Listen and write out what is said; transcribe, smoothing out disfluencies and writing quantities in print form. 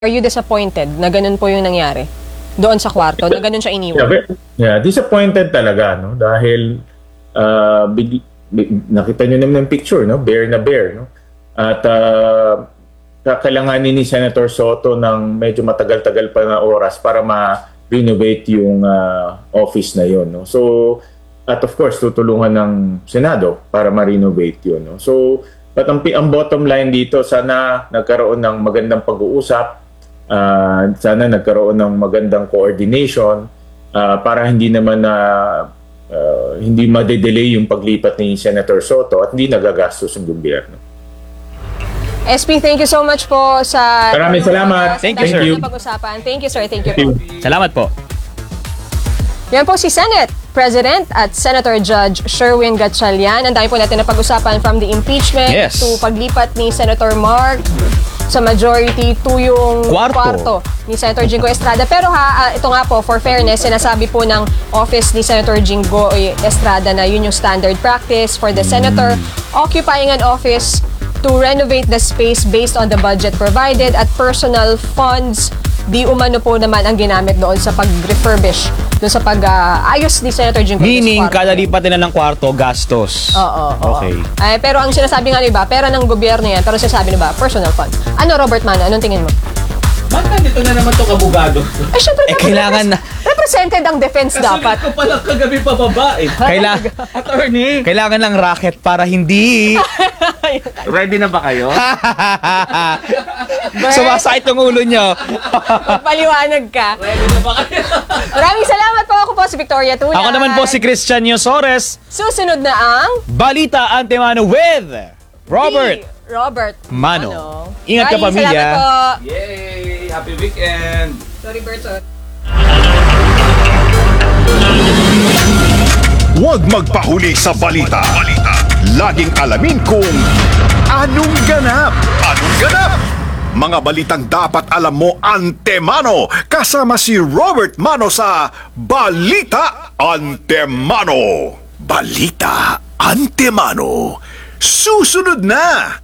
Are you disappointed na ganun po yung nangyari doon sa kwarto, na ganun siya iniwan? Yeah, disappointed talaga, no? Dahil nakita nyo naman ng picture, no? Bare na bare, no? At kakailanganin ni Senator Soto ng medyo matagal-tagal pa na oras para ma-renovate yung office na yon, no? So, at of course, tutulungan ng Senado para ma-renovate yun, no? So, but ang bottom line dito, sana nagkaroon ng magandang pag-uusap. Sana nagkaroon ng magandang coordination para hindi naman hindi madedelay yung paglipat ni Senator Soto at hindi nagagastos yung gobyerno. SP, thank you so much po sa... Maraming salamat. Thank you. Pag-usapan. Thank you, sir. Thank you po. Salamat po. Yan po si Senate President at Senator Judge Sherwin Gatchalian. Ang dami po natin na pag-usapan from the impeachment to paglipat ni Senator Mark sa majority to yung kwarto ni Senator Jingo Estrada. Pero ito nga po, for fairness, sinasabi po ng office ni Senator Jingo Estrada na yun yung standard practice for the senator occupying an office to renovate the space based on the budget provided at personal funds. Di umano po naman ang ginamit doon sa pag-refurbish, doon sa pag-ayos ni Senator Jingo. Meaning, kada lipat nila ng kwarto, gastos. Oo. Okay. Pero ang sinasabi nga iba, pera ng gobyerno yan, pero sinasabi nila, personal fund. Ano, Robert Mano, anong tingin mo? Dito na naman itong abogado. Syempre, kailangan na. Represented ang defense dapat. Kasi ko palang kagabi pababa eh. Attorney. Kailangan ng racket para hindi... Ready na ba kayo? Sumasakit yung ulo nyo. Paliwanag ka. Ready na ba kayo? Maraming salamat po. Ako po si Victoria Tulay. Ako naman po si Christian Yosores. Susunod na ang... Balita Antemano with Robert Mano. Ingat ka, pamilya. Salamat po. Yay! Happy weekend! Sorry, Bertot. Huwag magpahuli sa balita. Laging alamin kung anong ganap. Mga balitang dapat alam mo antemano. Kasama si Robert Mano sa Balita Antemano. Balita Antemano. Susunod na!